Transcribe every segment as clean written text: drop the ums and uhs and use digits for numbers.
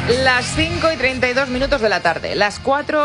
Las 5:32 de la tarde, las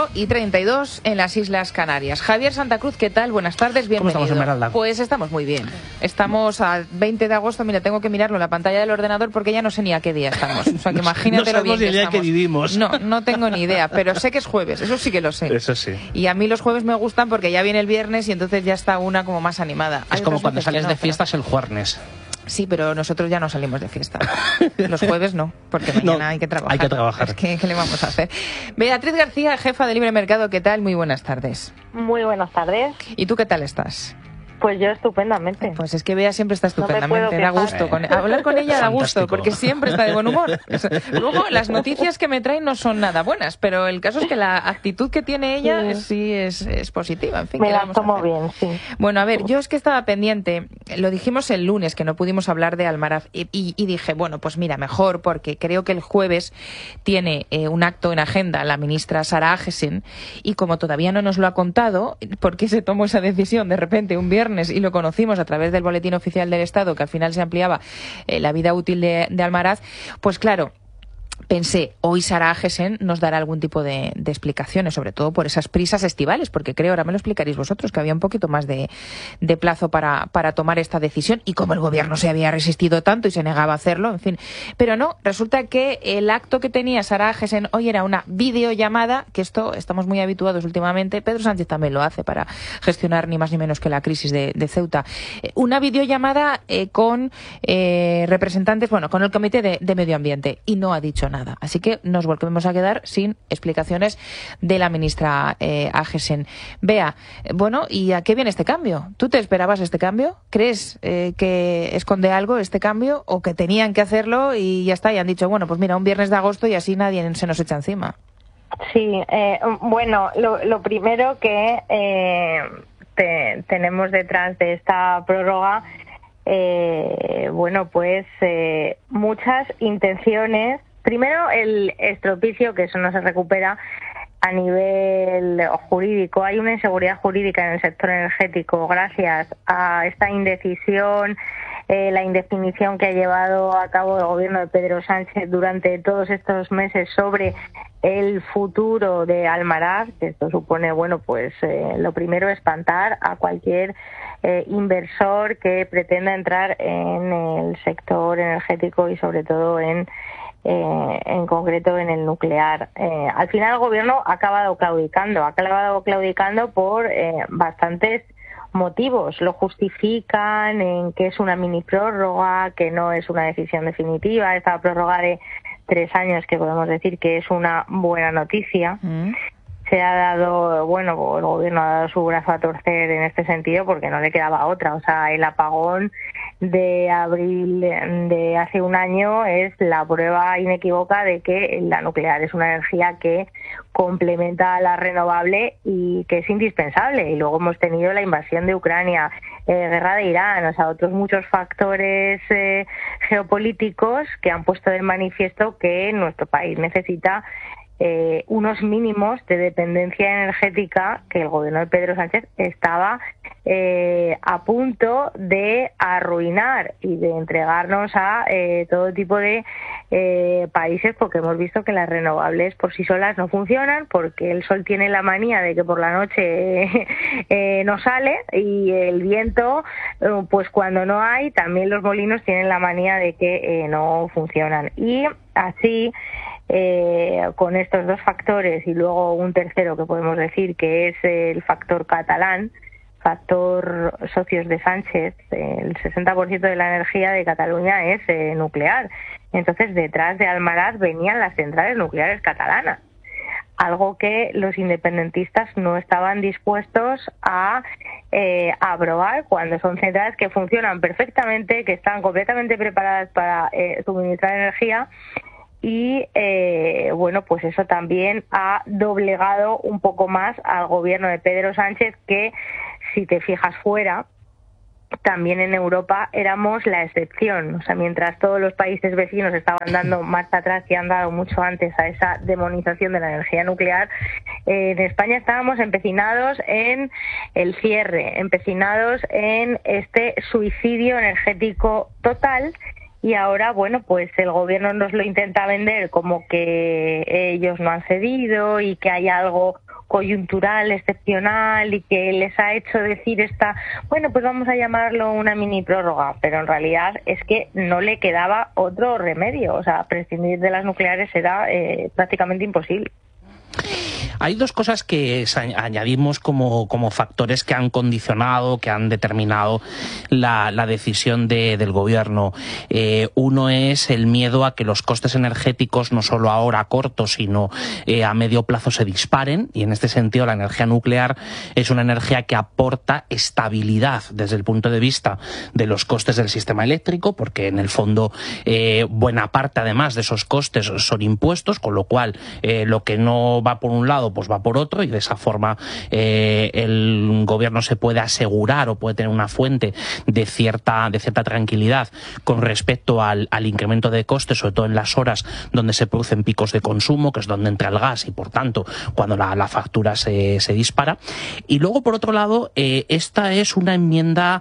4:32 en las Islas Canarias. Javier Santa Cruz, ¿qué tal? Buenas tardes, bienvenido. ¿Cómo estamos, Esmeralda? Pues estamos muy bien. Estamos a 20 de agosto, mira, tengo que mirarlo en la pantalla del ordenador porque ya no sé ni a qué día estamos. O sea, que imagínate lo bien que estamos. No sabemos ni el día que vivimos. No tengo ni idea, pero sé que es jueves, eso sí que lo sé. Eso sí. Y a mí los jueves me gustan porque ya viene el viernes y entonces ya está una como más animada. Es como cuando sales de fiestas el jueves. Sí, pero nosotros ya no salimos de fiesta. Los jueves no, porque mañana hay que trabajar. Hay que trabajar. Es que, ¿qué le vamos a hacer? Beatriz García, jefa de Libre Mercado, ¿qué tal? Muy buenas tardes. Muy buenas tardes. ¿Y tú qué tal estás? Pues yo estupendamente. Pues es que Bea siempre está estupendamente, no da gusto. Hablar con ella da gusto, porque siempre está de buen humor. Luego, las noticias que me traen no son nada buenas, pero el caso es que la actitud que tiene ella sí es positiva. En fin, me la tomo bien, sí. Bueno, a ver, yo es que estaba pendiente, lo dijimos el lunes, que no pudimos hablar de Almaraz, y dije, bueno, pues mira, mejor, porque creo que el jueves tiene un acto en agenda la ministra Sara Agesen, y como todavía no nos lo ha contado, ¿por qué se tomó esa decisión de repente un viernes? Y lo conocimos a través del Boletín Oficial del Estado, que al final se ampliaba la vida útil de Almaraz, pues claro, pensé, hoy Sara Agesen nos dará algún tipo de explicaciones, sobre todo por esas prisas estivales, porque creo, ahora me lo explicaréis vosotros, que había un poquito más de plazo para tomar esta decisión, y como el gobierno se había resistido tanto y se negaba a hacerlo, en fin. Pero no, resulta que el acto que tenía Sara Agesen hoy era una videollamada, que esto estamos muy habituados últimamente, Pedro Sánchez también lo hace para gestionar ni más ni menos que la crisis de Ceuta. Una videollamada con representantes, bueno, con el Comité de Medio Ambiente, y no ha dicho nada. Así que nos volvemos a quedar sin explicaciones de la ministra Agesen. Bea, bueno, ¿y a qué viene este cambio? ¿Tú te esperabas este cambio? ¿Crees que esconde algo este cambio o que tenían que hacerlo y ya está? Y han dicho, bueno, pues mira, un viernes de agosto y así nadie se nos echa encima. Sí, bueno, lo primero que tenemos detrás de esta prórroga, bueno, pues muchas intenciones. Primero, el estropicio, que eso no se recupera a nivel jurídico. Hay una inseguridad jurídica en el sector energético gracias a esta indecisión, la indefinición que ha llevado a cabo el gobierno de Pedro Sánchez durante todos estos meses sobre el futuro de Almaraz, que esto supone, bueno, pues lo primero, espantar a cualquier inversor que pretenda entrar en el sector energético y sobre todo en concreto en el nuclear. Al final el gobierno ha acabado claudicando por bastantes motivos. Lo justifican en que es una mini prórroga, que no es una decisión definitiva. Esta prórroga de 3 años, que podemos decir que es una buena noticia. Se ha dado, bueno, el gobierno ha dado su brazo a torcer en este sentido porque no le quedaba otra. O sea, el apagón de abril de hace un año es la prueba inequívoca de que la nuclear es una energía que complementa a la renovable y que es indispensable. Y luego hemos tenido la invasión de Ucrania, guerra de Irán, o sea, otros muchos factores geopolíticos que han puesto de manifiesto que nuestro país necesita unos mínimos de dependencia energética que el gobierno de Pedro Sánchez estaba a punto de arruinar y de entregarnos a todo tipo de países, porque hemos visto que las renovables por sí solas no funcionan, porque el sol tiene la manía de que por la noche no sale, y el viento, pues cuando no hay, también los molinos tienen la manía de que no funcionan. Y así, con estos dos factores y luego un tercero que podemos decir que es el factor catalán, factor socios de Sánchez, el 60% de la energía de Cataluña es nuclear. Entonces, detrás de Almaraz venían las centrales nucleares catalanas, algo que los independentistas no estaban dispuestos a aprobar, cuando son centrales que funcionan perfectamente, que están completamente preparadas para suministrar energía. Y bueno, pues eso también ha doblegado un poco más al gobierno de Pedro Sánchez, que si te fijas fuera, también en Europa éramos la excepción. O sea, mientras todos los países vecinos estaban dando marcha atrás y han dado mucho antes a esa demonización de la energía nuclear, en España estábamos empecinados en el cierre, empecinados en este suicidio energético total. y ahora, bueno, pues el gobierno nos lo intenta vender como que ellos no han cedido y que hay algo coyuntural, excepcional, y que les ha hecho decir bueno, pues vamos a llamarlo una mini prórroga, pero en realidad es que no le quedaba otro remedio, o sea, prescindir de las nucleares era prácticamente imposible. Hay dos cosas que añadimos como factores que han condicionado, que han determinado la decisión del gobierno. Uno es el miedo a que los costes energéticos, no solo ahora a corto, sino a medio plazo, se disparen, y en este sentido la energía nuclear es una energía que aporta estabilidad desde el punto de vista de los costes del sistema eléctrico, porque en el fondo buena parte además de esos costes son impuestos, con lo cual lo que no va por un lado pues va por otro, y de esa forma el gobierno se puede asegurar o puede tener una fuente de cierta tranquilidad con respecto al incremento de costes, sobre todo en las horas donde se producen picos de consumo, que es donde entra el gas, y por tanto cuando la factura se dispara. Y luego, por otro lado, esta es una enmienda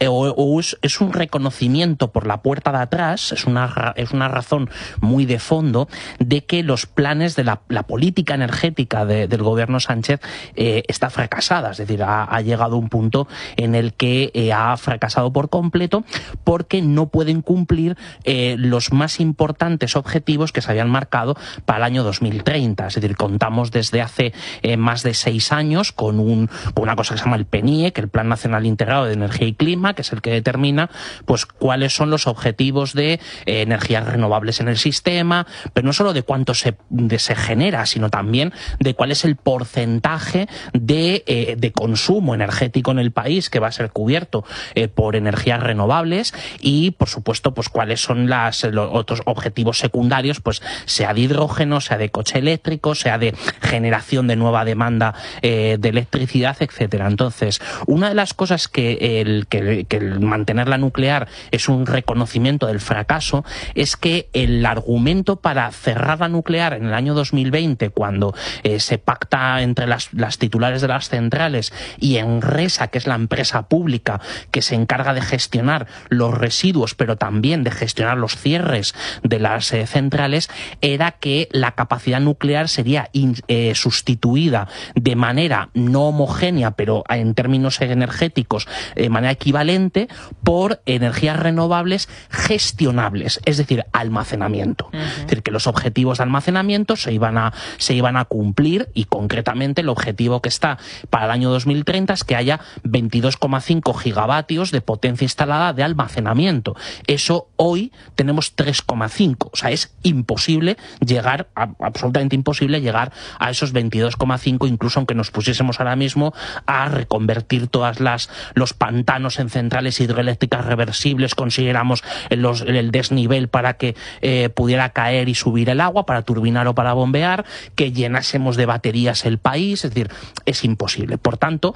es un reconocimiento por la puerta de atrás, es una razón muy de fondo de que los planes de la política energética del gobierno Sánchez está fracasada, es decir, ha llegado a un punto en el que ha fracasado por completo, porque no pueden cumplir los más importantes objetivos que se habían marcado para el año 2030, es decir, contamos desde hace más de 6 años con una cosa que se llama el PNIE, que es el Plan Nacional Integrado de Energía y Clima, que es el que determina pues cuáles son los objetivos de energías renovables en el sistema, pero no solo de cuánto se genera, sino también de cuál es el porcentaje de consumo energético en el país que va a ser cubierto por energías renovables, y por supuesto pues cuáles son los otros objetivos secundarios, pues sea de hidrógeno, sea de coche eléctrico, sea de generación de nueva demanda de electricidad, etcétera. Entonces, una de las cosas que el mantener la nuclear es un reconocimiento del fracaso es que el argumento para cerrar la nuclear en el año 2020, cuando se pacta entre las titulares de las centrales y Enresa, que es la empresa pública que se encarga de gestionar los residuos, pero también de gestionar los cierres de las centrales, era que la capacidad nuclear sería sustituida de manera no homogénea, pero en términos energéticos de manera equivalente, por energías renovables gestionables, es decir, almacenamiento. Es decir, que los objetivos de almacenamiento se iban a cumplir, y concretamente el objetivo que está para el año 2030 es que haya 22,5 gigavatios de potencia instalada de almacenamiento. Eso hoy tenemos 3,5, o sea, es imposible llegar, absolutamente imposible llegar a esos 22,5, incluso aunque nos pusiésemos ahora mismo a reconvertir todas los pantanos en centrales hidroeléctricas reversibles, consiguiéramos el desnivel para que pudiera caer y subir el agua para turbinar o para bombear, que llenásemos de baterías el país, es decir, es imposible. Por tanto,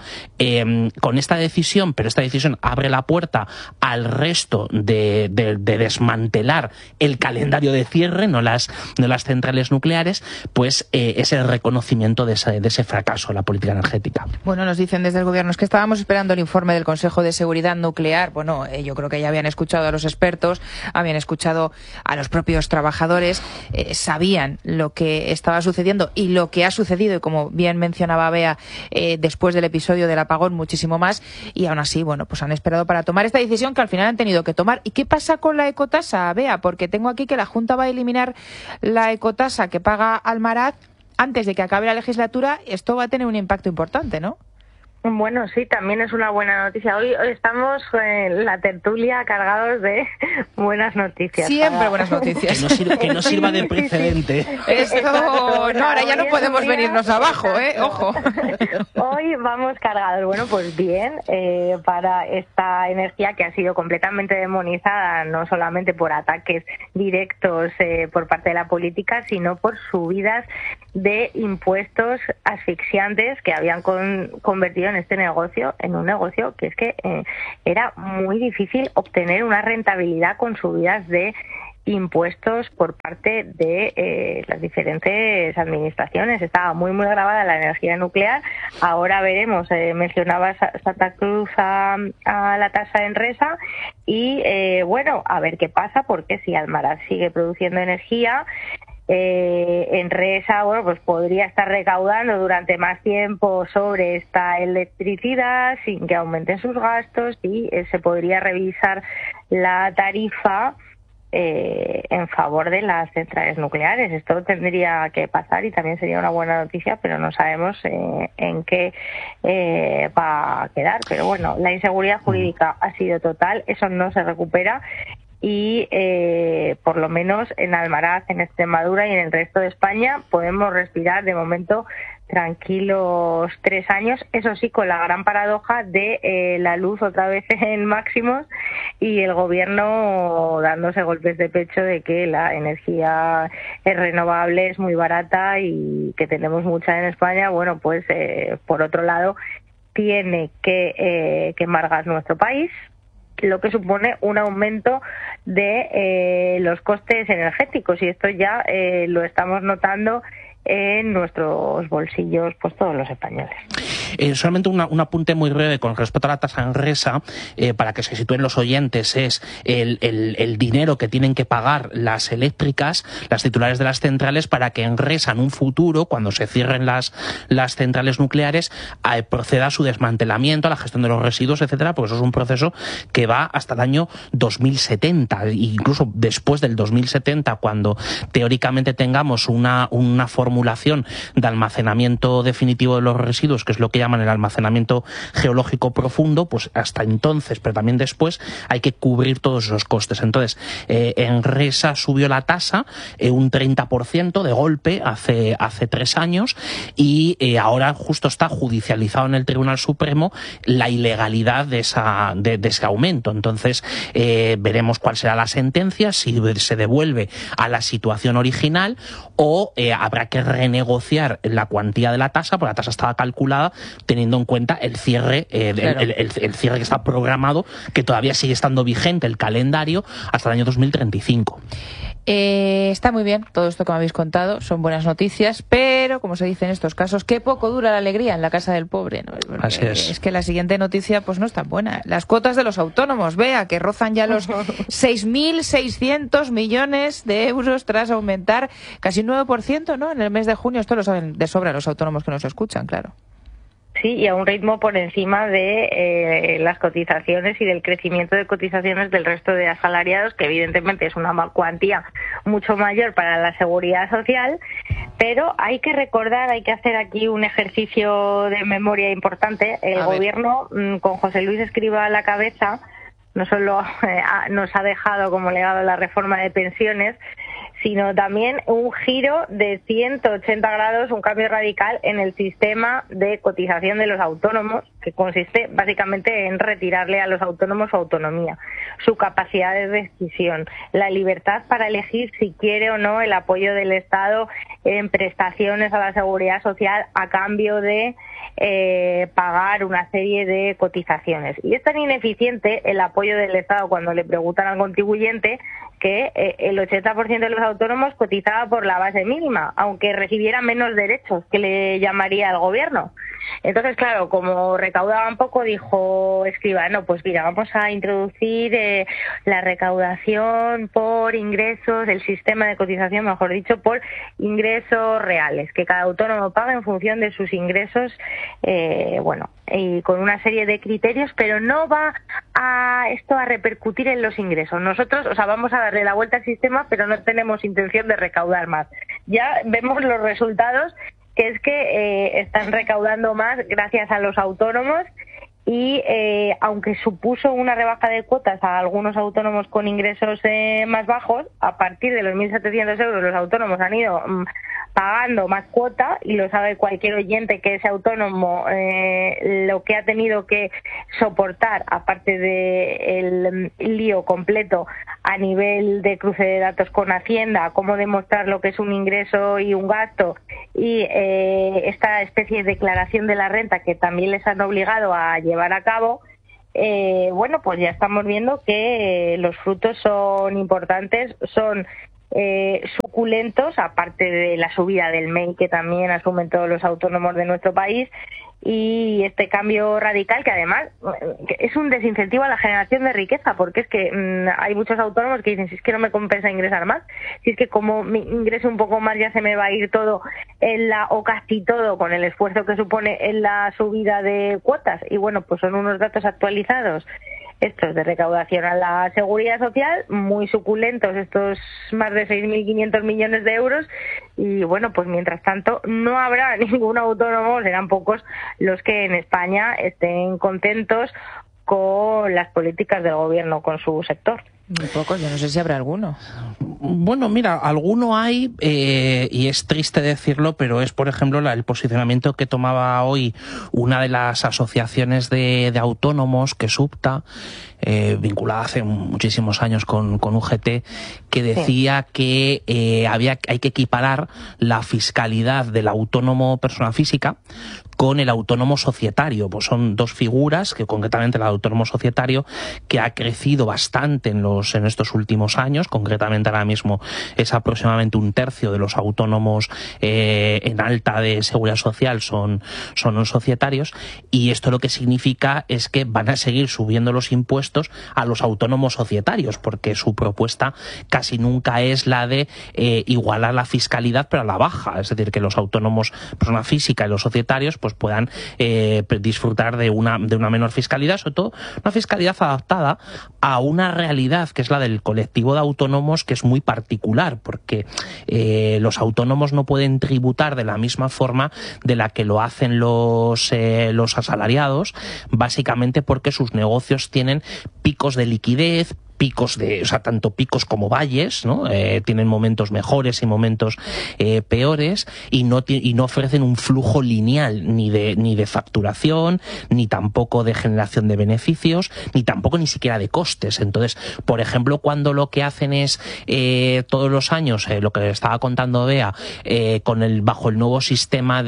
con esta decisión, pero esta decisión abre la puerta al resto de desmantelar el calendario de cierre, no las centrales nucleares, pues es el reconocimiento de ese fracaso de la política energética. Bueno, nos dicen desde el gobierno, es que estábamos esperando el informe del Consejo de Seguridad Nuclear. Bueno, yo creo que ya habían escuchado a los expertos, habían escuchado a los propios trabajadores, sabían lo que estaba sucediendo y lo que ha sucedido, y como bien mencionaba Bea, después del episodio del apagón, muchísimo más, y aún así, bueno, pues han esperado para tomar esta decisión que al final han tenido que tomar. ¿Y qué pasa con la ecotasa, Bea? Porque tengo aquí que la Junta va a eliminar la ecotasa que paga Almaraz antes de que acabe la legislatura. Esto va a tener un impacto importante, ¿no? Bueno, sí, también es una buena noticia. Hoy estamos en la tertulia cargados de buenas noticias. Siempre buenas noticias. Que no sirva de precedente. Esto, no, ahora ya no podemos venirnos abajo, ojo. Hoy vamos cargados. Bueno, pues bien, para esta energía que ha sido completamente demonizada, no solamente por ataques directos por parte de la política, sino por subidas de impuestos asfixiantes que habían convertido en este negocio, en un negocio que es que era muy difícil obtener una rentabilidad con subidas de impuestos por parte de las diferentes administraciones. Estaba muy grabada la energía nuclear. Ahora veremos, mencionaba Santa Cruz a la tasa Enresa y bueno, a ver qué pasa, porque si Almaraz sigue produciendo energía, Enresa, bueno, pues podría estar recaudando durante más tiempo sobre esta electricidad sin que aumenten sus gastos y se podría revisar la tarifa en favor de las centrales nucleares. Esto tendría que pasar y también sería una buena noticia, pero no sabemos en qué va a quedar. Pero bueno, la inseguridad jurídica ha sido total, eso no se recupera y por lo menos en Almaraz, en Extremadura y en el resto de España podemos respirar de momento tranquilos 3 años, eso sí, con la gran paradoja de la luz otra vez en máximos y el gobierno dándose golpes de pecho de que la energía renovable es muy barata y que tenemos mucha en España. Bueno, pues por otro lado tiene que quemar gas nuestro país, lo que supone un aumento de los costes energéticos y esto ya lo estamos notando en nuestros bolsillos, pues todos los españoles. Solamente un apunte muy breve con respecto a la tasa Enresa, para que se sitúen los oyentes, es el dinero que tienen que pagar las eléctricas, las titulares de las centrales, para que Enresa en un futuro, cuando se cierren las centrales nucleares, proceda a su desmantelamiento, a la gestión de los residuos, etcétera, porque eso es un proceso que va hasta el año 2070, incluso después del 2070, cuando teóricamente tengamos una formulación de almacenamiento definitivo de los residuos, que es lo que llaman el almacenamiento geológico profundo, pues hasta entonces, pero también después, hay que cubrir todos esos costes. Entonces, Enresa subió la tasa un 30% de golpe hace 3 años y ahora justo está judicializado en el Tribunal Supremo la ilegalidad de ese aumento. Entonces, veremos cuál será la sentencia, si se devuelve a la situación original o habrá que renegociar la cuantía de la tasa, porque la tasa estaba calculada teniendo en cuenta el cierre, claro, el cierre que está programado, que todavía sigue estando vigente el calendario hasta el año 2035. Está muy bien todo esto que me habéis contado, son buenas noticias, pero como se dice en estos casos, qué poco dura la alegría en la casa del pobre, ¿no? Así es. Es que la siguiente noticia pues no es tan buena. Las cuotas de los autónomos, vea, que rozan ya los 6.600 millones de euros tras aumentar casi un 9%, ¿no? En el mes de junio, esto lo saben de sobra los autónomos que nos escuchan, claro. Sí, y a un ritmo por encima de las cotizaciones y del crecimiento de cotizaciones del resto de asalariados, que evidentemente es una cuantía mucho mayor para la seguridad social, pero hay que recordar, hay que hacer aquí un ejercicio de memoria importante. El gobierno, con José Luis Escrivá a la cabeza, no solo nos ha dejado como legado la reforma de pensiones, sino también un giro de 180 grados, un cambio radical en el sistema de cotización de los autónomos, que consiste básicamente en retirarle a los autónomos su autonomía, su capacidad de decisión, la libertad para elegir si quiere o no el apoyo del Estado en prestaciones a la seguridad social a cambio de pagar una serie de cotizaciones. Y es tan ineficiente el apoyo del Estado cuando le preguntan al contribuyente que el 80% de los autónomos cotizaba por la base mínima, aunque recibiera menos derechos que le llamaría el gobierno. Entonces, claro, como recaudaban poco, dijo Escrivá, pues mira, vamos a introducir la recaudación por ingresos, el sistema de cotización, mejor dicho, por ingresos reales, que cada autónomo paga en función de sus ingresos, y con una serie de criterios, pero no va esto a repercutir en los ingresos. Nosotros, vamos a darle la vuelta al sistema, pero no tenemos intención de recaudar más. Ya vemos los resultados, que es que están recaudando más gracias a los autónomos y aunque supuso una rebaja de cuotas a algunos autónomos con ingresos más bajos, a partir de los 1.700 euros los autónomos han ido pagando más cuota, y lo sabe cualquier oyente que es autónomo, lo que ha tenido que soportar, aparte del lío completo a nivel de cruce de datos con Hacienda, cómo demostrar lo que es un ingreso y un gasto, y esta especie de declaración de la renta que también les han obligado a llevar a cabo. bueno, pues ya estamos viendo que los frutos son importantes, son suculentos, aparte de la subida del MEI que también asumen todos los autónomos de nuestro país, y este cambio radical que además es un desincentivo a la generación de riqueza, porque es que hay muchos autónomos que dicen, si es que no me compensa ingresar más, si es que como me ingrese un poco más ya se me va a ir todo o casi todo con el esfuerzo que supone en la subida de cuotas. Y bueno, pues son unos datos actualizados estos de recaudación a la Seguridad Social, muy suculentos, estos más de 6.500 millones de euros, y bueno, pues mientras tanto no habrá ningún autónomo, serán pocos los que en España estén contentos con las políticas del gobierno, con su sector. Muy pocos, yo no sé si habrá alguno. Bueno, mira, alguno hay, y es triste decirlo, pero es, por ejemplo, el posicionamiento que tomaba hoy una de las asociaciones de autónomos, que SUPTA, vinculada hace muchísimos años con UGT, que decía que hay que equiparar la fiscalidad del autónomo persona física con el autónomo societario. Pues son dos figuras, que concretamente el autónomo societario, que ha crecido bastante en estos últimos años, concretamente ahora mismo es aproximadamente 1/3 de los autónomos en alta de seguridad social son los societarios, y esto lo que significa es que van a seguir subiendo los impuestos a los autónomos societarios, porque su propuesta casi nunca es la de igualar la fiscalidad pero a la baja, es decir, que los autónomos persona física y los societarios pues puedan disfrutar de una menor fiscalidad, sobre todo una fiscalidad adaptada a una realidad que es la del colectivo de autónomos, que es muy particular, porque los autónomos no pueden tributar de la misma forma de la que lo hacen los asalariados, básicamente porque sus negocios tienen picos de liquidez, tanto picos como valles, ¿no? Tienen momentos mejores y momentos peores, y no ofrecen un flujo lineal ni de facturación, ni tampoco de generación de beneficios, ni siquiera de costes. Entonces, por ejemplo, cuando lo que hacen es todos los años, lo que estaba contando Bea, bajo el nuevo sistema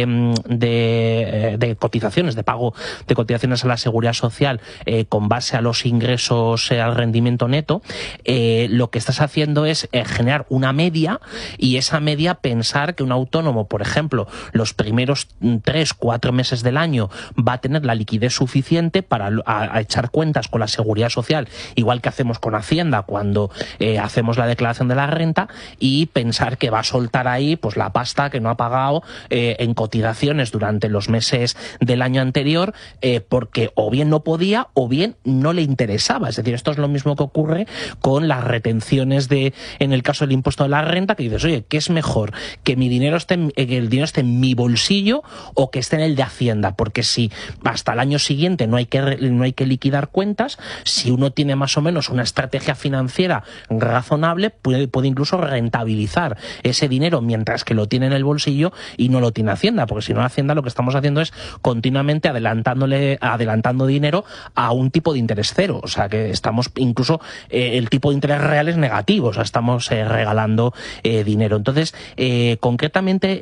de cotizaciones, de pago de cotizaciones a la Seguridad Social, con base a los ingresos, al rendimiento neto, lo que estás haciendo es generar una media, y esa media pensar que un autónomo, por ejemplo, los primeros 3-4 meses del año va a tener la liquidez suficiente para a echar cuentas con la Seguridad Social, igual que hacemos con Hacienda cuando hacemos la declaración de la renta, y pensar que va a soltar ahí pues la pasta que no ha pagado en cotizaciones durante los meses del año anterior, porque o bien no podía o bien no le interesaba. Es decir, esto es lo mismo que ocurre con las retenciones en el caso del impuesto de la renta, que dices, oye, ¿qué es mejor? ¿Que el dinero esté en mi bolsillo o que esté en el de Hacienda? Porque si hasta el año siguiente no hay que liquidar cuentas, si uno tiene más o menos una estrategia financiera razonable, puede incluso rentabilizar ese dinero mientras que lo tiene en el bolsillo y no lo tiene Hacienda, porque si no, Hacienda lo que estamos haciendo es continuamente adelantando dinero a un tipo de interés cero. O sea, que estamos incluso el tipo de interés real es negativo, o sea, estamos regalando dinero. Entonces, concretamente,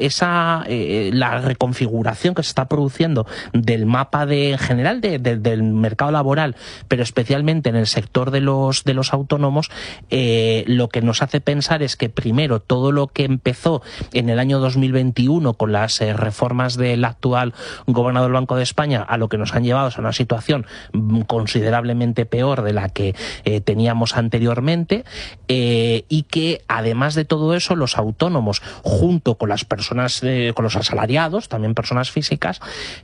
la reconfiguración que se está produciendo del mapa en general del mercado laboral, pero especialmente en el sector de los autónomos, lo que nos hace pensar es que primero todo lo que empezó en el año 2021 con las reformas del actual gobernador del Banco de España, a lo que nos han llevado a una situación considerablemente peor de la que teníamos anteriormente, y que además de todo eso, los autónomos, junto con las personas, con los asalariados, también personas físicas,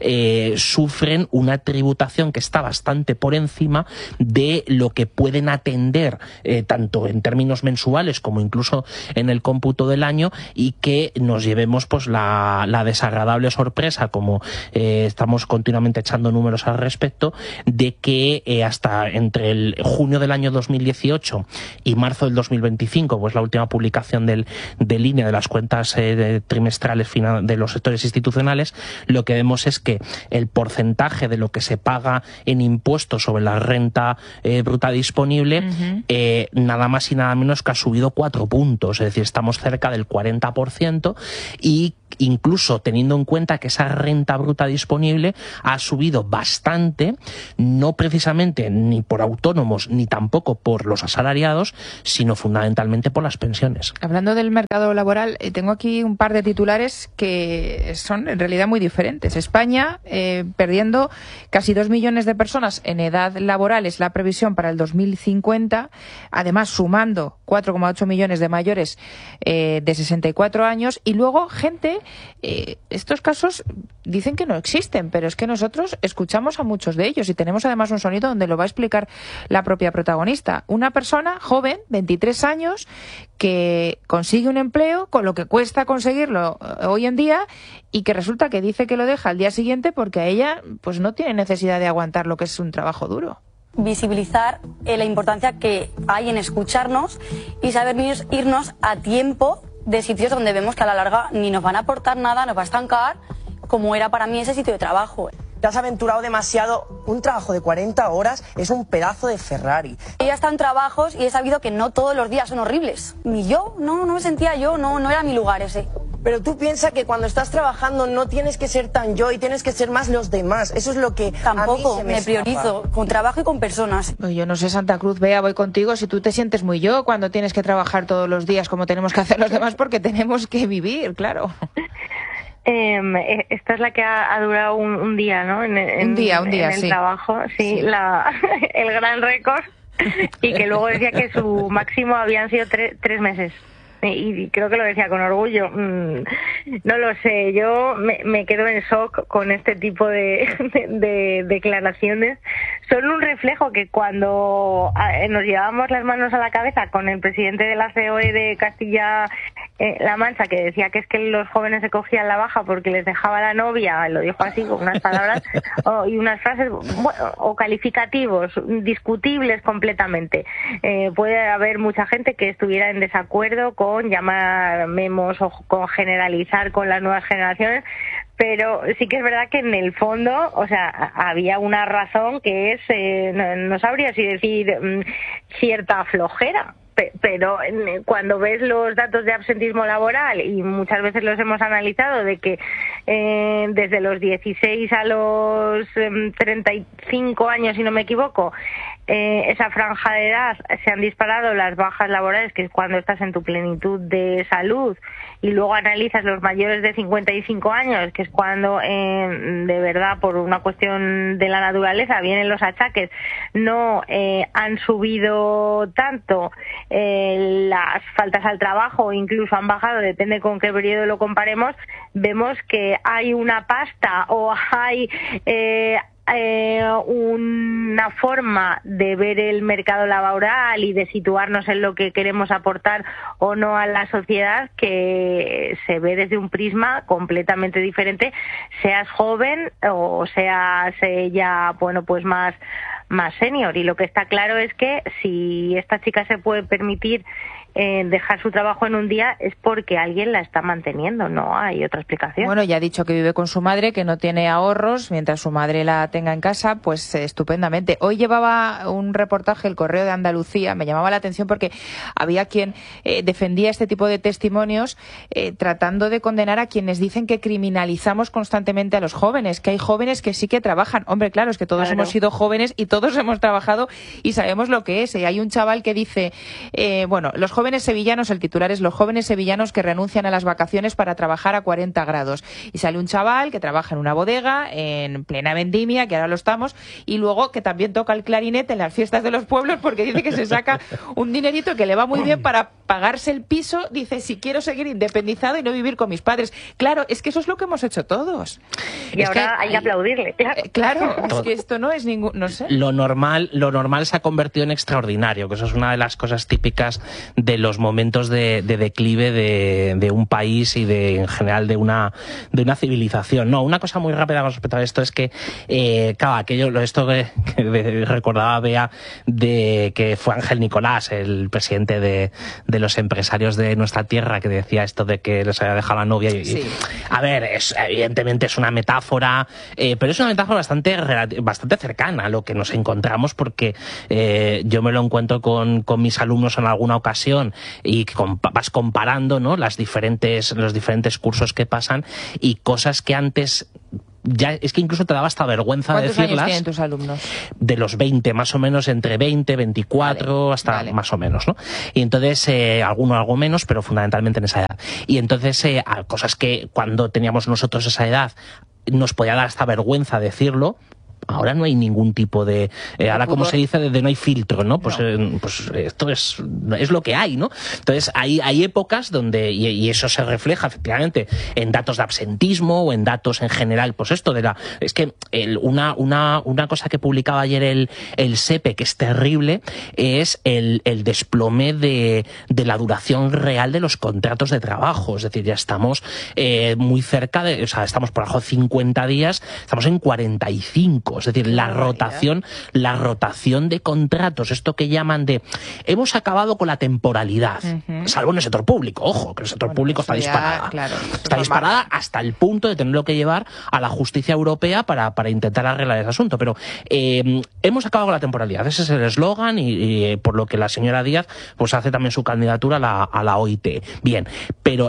sufren una tributación que está bastante por encima de lo que pueden atender, tanto en términos mensuales como incluso en el cómputo del año, y que nos llevemos pues la desagradable sorpresa, como estamos continuamente echando números al respecto, de que hasta entre el junio del año 2018 y marzo del 2025, pues la última publicación del INE de las cuentas trimestrales de los sectores institucionales, lo que vemos es que el porcentaje de lo que se paga en impuestos sobre la renta bruta disponible, nada más y nada menos que ha subido 4 puntos, es decir, estamos cerca del 40%, y incluso teniendo en cuenta que esa renta bruta disponible ha subido bastante, no precisamente ni por autónomos ni tampoco por los asalariados, sino fundamentalmente por las pensiones. Hablando del mercado laboral, tengo aquí un par de titulares que son en realidad muy diferentes. España perdiendo casi 2 millones de personas en edad laboral es la previsión para el 2050, además sumando 4,8 millones de mayores de 64 años, y luego gente, estos casos dicen que no existen, pero es que nosotros escuchamos a muchos de ellos y tenemos además un sonido donde lo va a explicar la propia protagonista. Una persona joven, 23 años, que consigue un empleo con lo que cuesta conseguirlo hoy en día y que resulta que dice que lo deja al día siguiente porque a ella pues no tiene necesidad de aguantar lo que es un trabajo duro. Visibilizar la importancia que hay en escucharnos y saber irnos a tiempo de sitios donde vemos que a la larga ni nos van a aportar nada, nos va a estancar, como era para mí ese sitio de trabajo. Te has aventurado demasiado. Un trabajo de 40 horas es un pedazo de Ferrari. Yo he estado en trabajos y he sabido que no todos los días son horribles. Ni yo, no me sentía yo, no era mi lugar ese. Pero tú piensas que cuando estás trabajando no tienes que ser tan yo y tienes que ser más los demás. Eso es lo que tampoco a mí me priorizo, con trabajo y con personas. Yo no sé, Santa Cruz, Bea, voy contigo. Si tú te sientes muy yo cuando tienes que trabajar todos los días como tenemos que hacer los demás, porque tenemos que vivir, claro. Esta es la que ha durado un día, ¿no? Un día, en el sí. Trabajo, sí. El gran récord, y que luego decía que su máximo habían sido 3 meses. Y creo que lo decía con orgullo. No lo sé, yo me quedo en shock con este tipo de declaraciones. Son un reflejo que cuando nos llevábamos las manos a la cabeza con el presidente de la COE de Castilla-La Mancha, que decía que es que los jóvenes se cogían la baja porque les dejaba la novia, lo dijo así con unas palabras y unas frases o calificativos discutibles completamente. Puede haber mucha gente que estuviera en desacuerdo con llamar memos o con generalizar con las nuevas generaciones, pero sí que es verdad que en el fondo, o sea, había una razón que es, no sabría si decir cierta flojera. Pero cuando ves los datos de absentismo laboral, y muchas veces los hemos analizado, de que desde los 16 a los 35 años, si no me equivoco, esa franja de edad se han disparado las bajas laborales, que es cuando estás en tu plenitud de salud, y luego analizas los mayores de 55 años, que es cuando de verdad, por una cuestión de la naturaleza, vienen los achaques, no han subido tanto las faltas al trabajo, incluso han bajado, depende con qué periodo lo comparemos, vemos que hay una pasta o hay una forma de ver el mercado laboral y de situarnos en lo que queremos aportar o no a la sociedad, que se ve desde un prisma completamente diferente, seas joven o seas ya, bueno, pues más senior. Y lo que está claro es que si esta chica se puede permitir dejar su trabajo en un día, es porque alguien la está manteniendo, no hay otra explicación. Bueno, ya ha dicho que vive con su madre, que no tiene ahorros, mientras su madre la tenga en casa, pues estupendamente. Hoy llevaba un reportaje el Correo de Andalucía, me llamaba la atención porque había quien defendía este tipo de testimonios tratando de condenar a quienes dicen que criminalizamos constantemente a los jóvenes, que hay jóvenes que sí que trabajan. Hombre, claro, es que todos hemos sido jóvenes y todos hemos trabajado y sabemos lo que es. Y hay un chaval que dice, los jóvenes sevillanos, el titular es los jóvenes sevillanos que renuncian a las vacaciones para trabajar a 40 grados. Y sale un chaval que trabaja en una bodega en plena vendimia, que ahora lo estamos, y luego que también toca el clarinete en las fiestas de los pueblos porque dice que se saca un dinerito que le va muy bien para pagarse el piso. Dice, si quiero seguir independizado y no vivir con mis padres. Claro, es que eso es lo que hemos hecho todos. Y es ahora hay que aplaudirle. Claro, es que esto no es ningún, no sé. Lo normal se ha convertido en extraordinario, que eso es una de las cosas típicas de los momentos de declive de un país y en general de una civilización. No, una cosa muy rápida con respecto a esto es que claro, esto que recordaba Bea, de que fue Ángel Nicolás, el presidente de los empresarios de nuestra tierra, que decía esto de que les había dejado la novia sí. A ver, evidentemente es una metáfora, pero es una metáfora bastante cercana a lo que nos encontramos, porque yo me lo encuentro con mis alumnos en alguna ocasión, formación y vas comparando, ¿no?, los diferentes cursos que pasan, y cosas que antes ya es que incluso te daba hasta vergüenza decirlas. ¿Cuántos años tienen tus alumnos? De los 20, más o menos, entre 20, 24, hasta más o menos, ¿no? Y entonces, alguno algo menos, pero fundamentalmente en esa edad. Y entonces, cosas que cuando teníamos nosotros esa edad nos podía dar hasta vergüenza decirlo. Ahora no hay ningún tipo de... ahora, como se dice, de no hay filtro, ¿no? Pues, pues esto es lo que hay, ¿no? Entonces, hay épocas donde... Y eso se refleja, efectivamente, en datos de absentismo o en datos en general. Pues esto de la... Es que una cosa que publicaba ayer el SEPE, que es terrible, es el desplome de la duración real de los contratos de trabajo. Es decir, ya estamos muy cerca de... O sea, estamos por abajo de 50 días, estamos en 45. Es decir, la rotación de contratos, esto que llaman de hemos acabado con la temporalidad, salvo en el sector público, ojo, que el sector público está disparada. Está disparada hasta el punto de tenerlo que llevar a la justicia europea para intentar arreglar ese asunto. Pero hemos acabado con la temporalidad, ese es el eslogan, y por lo que la señora Díaz pues hace también su candidatura a la OIT. Bien, pero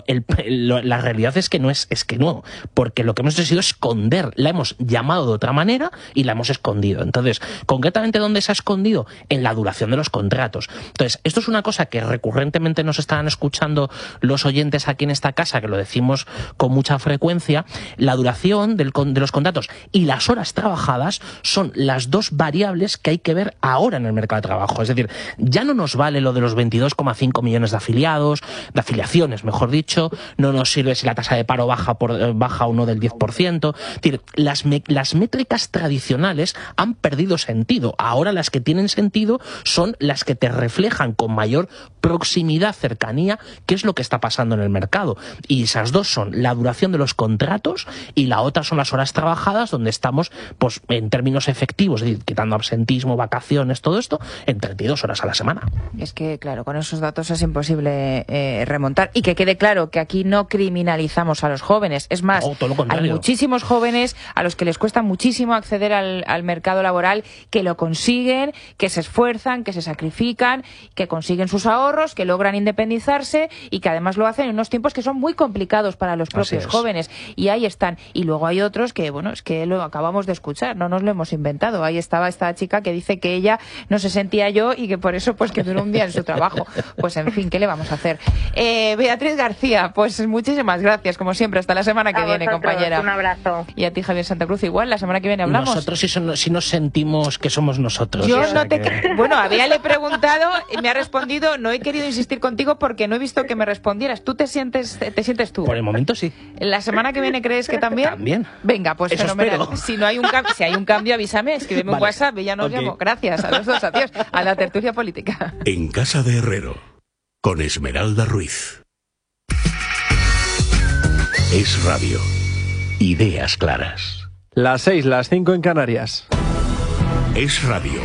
la realidad es que no, porque lo que hemos hecho ha sido esconder, la hemos llamado de otra manera y la hemos escondido. Entonces, concretamente, ¿dónde se ha escondido? En la duración de los contratos. Entonces, esto es una cosa que recurrentemente nos están escuchando los oyentes aquí en esta casa, que lo decimos con mucha frecuencia. La duración de los contratos y las horas trabajadas son las dos variables que hay que ver ahora en el mercado de trabajo. Es decir, ya no nos vale lo de los 22,5 millones de afiliaciones, mejor dicho, no nos sirve si la tasa de paro baja o no del 10%. Es decir, las métricas tradicionales han perdido sentido. Ahora las que tienen sentido son las que te reflejan con mayor proximidad, cercanía, qué es lo que está pasando en el mercado. Y esas dos son la duración de los contratos y la otra son las horas trabajadas, donde estamos, pues, en términos efectivos, es decir, quitando absentismo, vacaciones, todo esto, en 32 horas a la semana. Es que, claro, con esos datos es imposible remontar. Y que quede claro que aquí no criminalizamos a los jóvenes. Es más, todo lo contrario. Hay muchísimos jóvenes a los que les cuesta muchísimo acceder al mercado laboral, que lo consiguen, que se esfuerzan, que se sacrifican, que consiguen sus ahorros, que logran independizarse y que además lo hacen en unos tiempos que son muy complicados para los propios jóvenes. Y ahí están. Y luego hay otros que, bueno, es que lo acabamos de escuchar, no nos lo hemos inventado. Ahí estaba esta chica que dice que ella no se sentía yo y que por eso pues que duró un día en su trabajo. Pues en fin, ¿qué le vamos a hacer? Beatriz García, pues muchísimas gracias, como siempre. Hasta la semana que viene, compañera. Un abrazo. Y a ti, Javier Santa Cruz, igual, la semana que viene hablamos. Nosotros sí nos sentimos que somos nosotros. Yo no te... Bueno, le he preguntado y me ha respondido, no he querido insistir contigo porque no he visto que me respondieras. ¿Tú te sientes tú? Por el momento sí. ¿La semana que viene crees que también? También. Venga, pues eso fenomenal. Espero. Si hay un cambio, avísame, escríbeme un WhatsApp y ya nos llamo. Gracias a los dos, adiós. A la tertulia política. En Casa de Herrero, con Esmeralda Ruiz. Es Radio. Ideas claras. Las 6, las 5 en Canarias. Es Radio.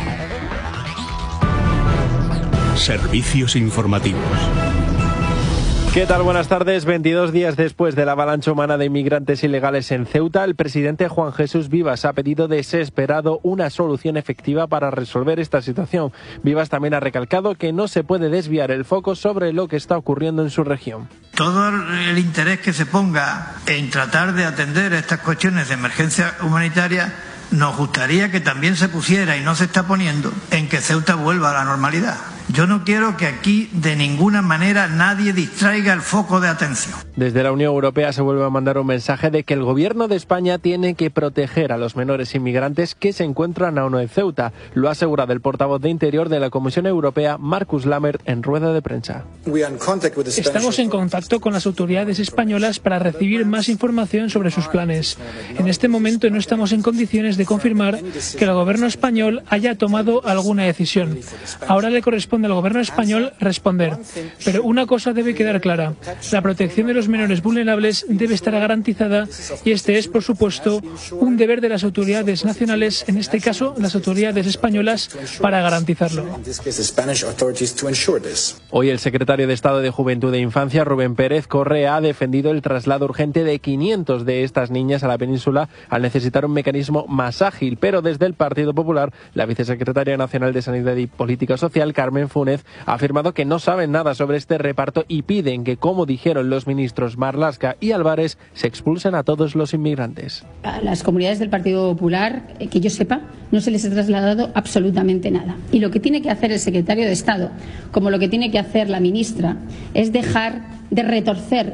Servicios informativos. ¿Qué tal? Buenas tardes. 22 días después de la avalancha humana de inmigrantes ilegales en Ceuta, el presidente Juan Jesús Vivas ha pedido desesperado una solución efectiva para resolver esta situación. Vivas también ha recalcado que no se puede desviar el foco sobre lo que está ocurriendo en su región. Todo el interés que se ponga en tratar de atender estas cuestiones de emergencia humanitaria, nos gustaría que también se pusiera, y no se está poniendo, en que Ceuta vuelva a la normalidad. Yo no quiero que aquí de ninguna manera nadie distraiga el foco de atención. Desde la Unión Europea se vuelve a mandar un mensaje de que el gobierno de España tiene que proteger a los menores inmigrantes que se encuentran aún en Ceuta. Lo ha asegurado el portavoz de Interior de la Comisión Europea, Markus Lammert, en rueda de prensa. Estamos en contacto con las autoridades españolas para recibir más información sobre sus planes. En este momento no estamos en condiciones de confirmar que el gobierno español haya tomado alguna decisión. Ahora le corresponde al gobierno español responder. Pero una cosa debe quedar clara: la protección de los menores vulnerables debe estar garantizada, y este es, por supuesto, un deber de las autoridades nacionales, en este caso las autoridades españolas, para garantizarlo. Hoy el secretario de Estado de Juventud e Infancia, Rubén Pérez Correa, ha defendido el traslado urgente de 500 de estas niñas a la península al necesitar un mecanismo más ágil, pero desde el Partido Popular, la vicesecretaria nacional de Sanidad y Política Social, Carmen Fúnez, ha afirmado que no saben nada sobre este reparto y piden que, como dijeron los ministros Marlaska y Álvarez, se expulsen a todos los inmigrantes. A las comunidades del Partido Popular, que yo sepa, no se les ha trasladado absolutamente nada. Y lo que tiene que hacer el secretario de Estado, como lo que tiene que hacer la ministra, es dejar de retorcer